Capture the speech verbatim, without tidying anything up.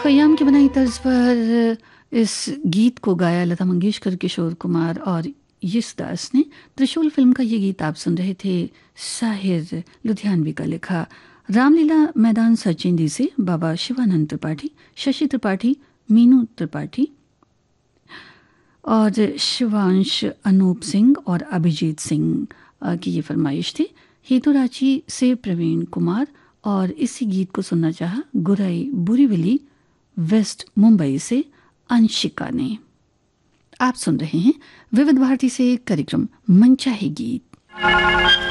खयाम की बनाई तर्ज पर इस गीत को गाया लता मंगेशकर, किशोर कुमार और यशदास ने। त्रिशूल फिल्म का ये गीत आप सुन रहे थे। साहिर लुधियानवी का लिखा। रामलीला मैदान सरचेंदी से बाबा शिवानंद त्रिपाठी, शशि त्रिपाठी, मीनू त्रिपाठी और शिवांश, अनूप सिंह और अभिजीत सिंह अ, की ये फरमाइश थी। हेतुराची से प्रवीण कुमार और इसी गीत को सुनना चाहा गुराई बुरीविली वेस्ट मुंबई से अंशिका ने। आप सुन रहे हैं विविध भारती से कार्यक्रम मनचाहे गीत।